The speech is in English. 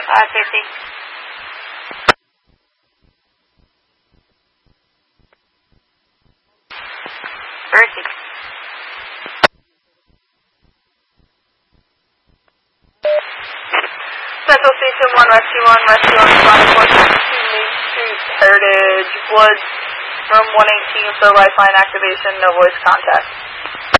550. Mercy. Central Station 1, Rescue 1, Rescue 1, responding 462 Main Street, Heritage Woods, room 118, so lifeline activation, no voice contact.